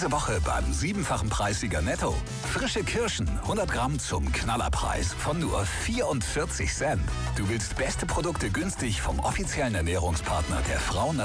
Diese Woche beim 7-fachen Preissieger Netto. Frische Kirschen, 100 Gramm zum Knallerpreis von nur 44 Cent. Du willst beste Produkte günstig vom offiziellen Ernährungspartner der Frauen